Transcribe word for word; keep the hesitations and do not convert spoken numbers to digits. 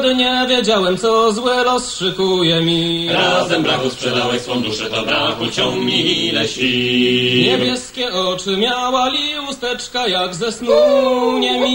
Nie wiedziałem, co złe los szykuje mi. Razem brachu sprzedałeś swą duszę, to brachu ciągnij ile sił. Niebieskie oczy miała, li usteczka jak ze snu. Nie mi